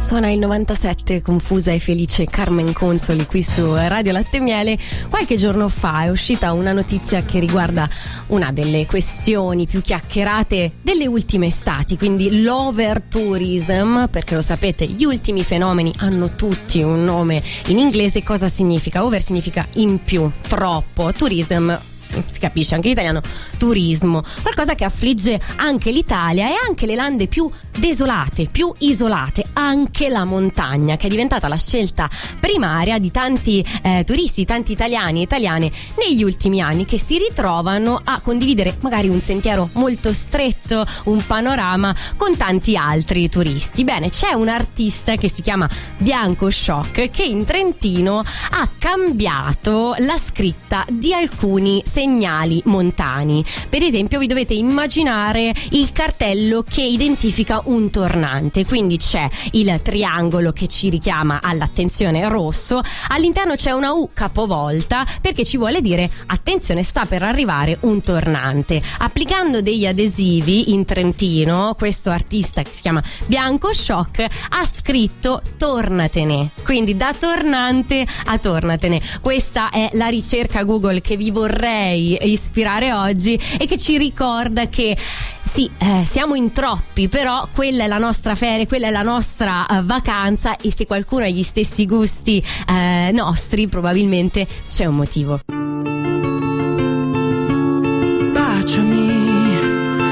Suona il 97, confusa e felice Carmen Consoli qui su Radio Latte e Miele. Qualche giorno fa è uscita una notizia che riguarda una delle questioni più chiacchierate delle ultime estati, quindi l'overtourism, perché lo sapete, gli ultimi fenomeni hanno tutti un nome in inglese. Cosa significa? Over significa in più, troppo, tourism si capisce anche in italiano, turismo, qualcosa che affligge anche l'Italia e anche le lande più desolate, più isolate, anche la montagna, che è diventata la scelta primaria di tanti turisti, tanti italiani e italiane negli ultimi anni, che si ritrovano a condividere magari un sentiero molto stretto, un panorama con tanti altri turisti. Bene, c'è un artista che si chiama Bianco Shock che in Trentino ha cambiato la scritta di alcuni segnali montani. Per esempio, vi dovete immaginare il cartello che identifica un tornante, quindi c'è il triangolo che ci richiama all'attenzione rosso, all'interno c'è una U capovolta perché ci vuole dire attenzione, sta per arrivare un tornante. Applicando degli adesivi in Trentino, questo artista che si chiama Bianco Shock ha scritto tornatene, quindi da tornante a tornatene. Questa è la ricerca Google che vi vorrei ispirare oggi e che ci ricorda che sì, siamo in troppi, però quella è la nostra ferie, quella è la nostra vacanza, e se qualcuno ha gli stessi gusti nostri, probabilmente c'è un motivo.